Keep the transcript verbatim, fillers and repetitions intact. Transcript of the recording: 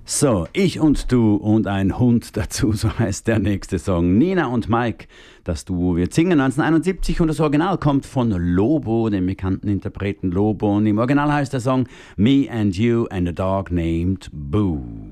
So, ich und du und ein Hund dazu, so heißt der nächste Song. Nina und Mike, das Duo wird singen neunzehnhunderteinundsiebzig und das Original kommt von Lobo, dem bekannten Interpreten Lobo. Und im Original heißt der Song Me and You and a Dog Named Boo.